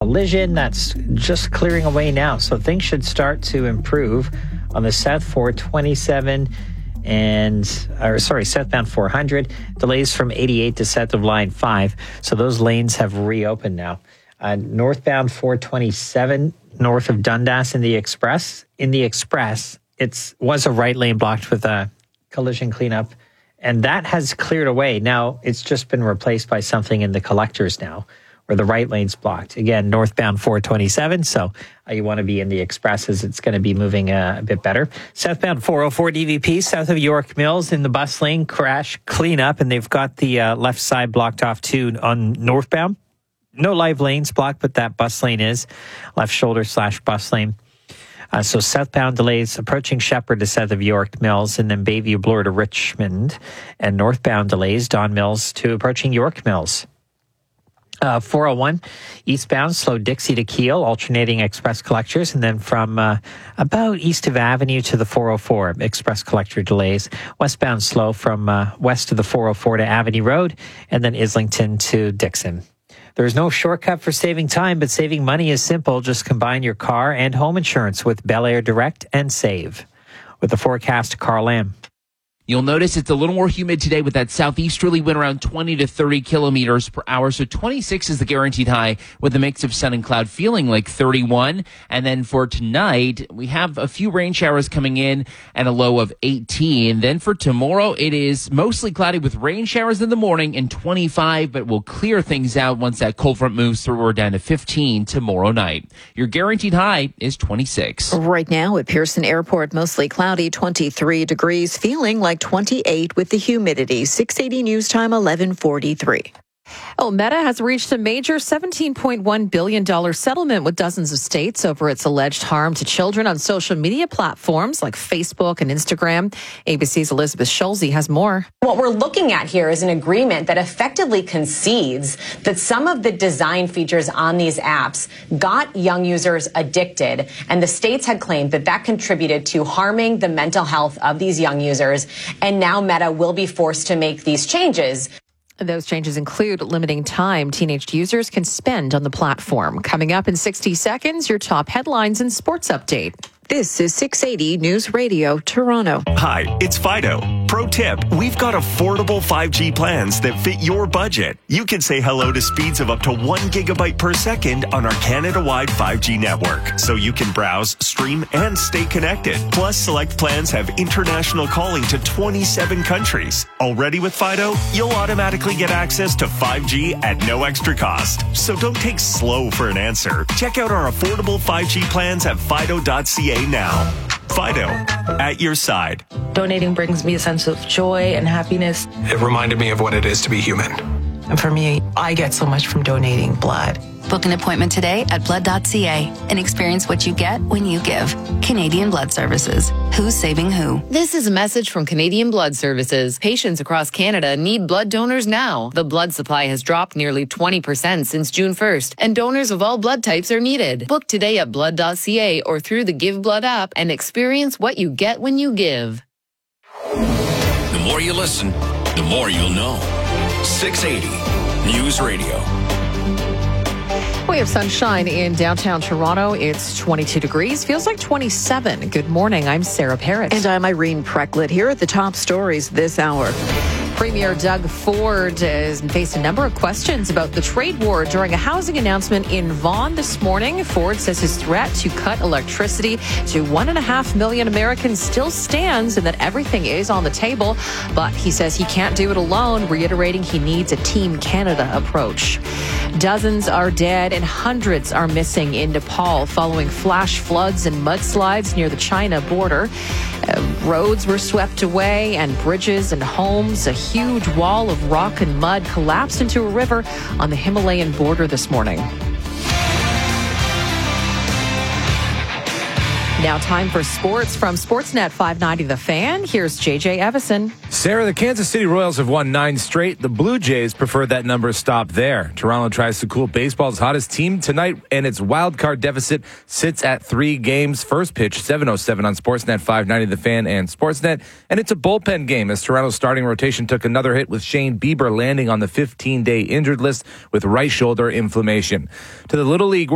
collision that's just clearing away now. So things should start to improve on the South 427 southbound 400. Delays from 88 to south of Line 5. So those lanes have reopened now. Northbound 427 north of Dundas in the Express. It was a right lane blocked with a collision cleanup, and that has cleared away. Now it's just been replaced by something in the collectors now, where the right lane's blocked. Again, northbound 427, so you want to be in the Expresses. It's going to be moving a bit better. Southbound 404 DVP, south of York Mills in the bus lane, crash cleanup, and they've got the left side blocked off too on northbound. No live lanes blocked, but that bus lane is left shoulder / bus lane. So southbound delays approaching Shepherd to south of York Mills, and then Bayview Bloor to Richmond, and northbound delays Don Mills to approaching York Mills. 401 eastbound, slow Dixie to Keele, alternating express collectors, and then from about east of Avenue to the 404, express collector delays. Westbound slow from west of the 404 to Avenue Road, and then Islington to Dixon. There's no shortcut for saving time, but saving money is simple. Just combine your car and home insurance with Bel Air Direct and save. With the forecast, Carl Lamb. You'll notice it's a little more humid today with that southeasterly wind around 20 to 30 kilometers per hour. So 26 is the guaranteed high with a mix of sun and cloud, feeling like 31. And then for tonight, we have a few rain showers coming in and a low of 18. Then for tomorrow, it is mostly cloudy with rain showers in the morning and 25, but we'll clear things out once that cold front moves through. We're down to 15 tomorrow night. Your guaranteed high is 26. Right now at Pearson Airport, mostly cloudy, 23 degrees, feeling like 28 with the humidity. 680 News Time, 11:43. Meta has reached a major $17.1 billion settlement with dozens of states over its alleged harm to children on social media platforms like Facebook and Instagram. ABC's Elizabeth Schulze has more. What we're looking at here is an agreement that effectively concedes that some of the design features on these apps got young users addicted, and the states had claimed that that contributed to harming the mental health of these young users, and now Meta will be forced to make these changes. Those changes include limiting time teenage users can spend on the platform. Coming up in 60 seconds, your top headlines and sports update. This is 680 News Radio, Toronto. Hi, it's Fido. Pro tip, we've got affordable 5G plans that fit your budget. You can say hello to speeds of up to 1 gigabyte per second on our Canada-wide 5G network, so you can browse, stream, and stay connected. Plus, select plans have international calling to 27 countries. Already with Fido, you'll automatically get access to 5G at no extra cost. So don't take slow for an answer. Check out our affordable 5G plans at fido.ca now. Fido, at your side. Donating brings me a sense of joy and happiness. It reminded me of what it is to be human. And for me, I get so much from donating blood. Book an appointment today at blood.ca and experience what you get when you give. Canadian Blood Services. Who's saving who? This is a message from Canadian Blood Services. Patients across Canada need blood donors now. The blood supply has dropped nearly 20% since June 1st, and donors of all blood types are needed. Book today at blood.ca or through the Give Blood app and experience what you get when you give. The more you listen, the more you'll know. 680 News Radio. We have sunshine in downtown Toronto. It's 22 degrees. Feels like 27. Good morning. I'm Sarah Parrott. And I'm Irene Precklett. Here at the top stories this hour. Premier Doug Ford has faced a number of questions about the trade war during a housing announcement in Vaughan this morning. Ford says his threat to cut electricity to 1.5 million Americans still stands and that everything is on the table. But he says he can't do it alone, reiterating he needs a Team Canada approach. Dozens are dead and hundreds are missing in Nepal following flash floods and mudslides near the China border. Roads were swept away and bridges and homes. A huge wall of rock and mud collapsed into a river on the Himalayan border this morning. Now time for sports from Sportsnet 590 The Fan. Here's JJ Evison. Sarah, the Kansas City Royals have won 9 straight. The Blue Jays prefer that number stop there. Toronto tries to cool baseball's hottest team tonight, and its wild card deficit sits at 3 games. First pitch, 7:07 on Sportsnet 590 The Fan and Sportsnet. And it's a bullpen game as Toronto's starting rotation took another hit with Shane Bieber landing on the 15-day injured list with right shoulder inflammation. To the Little League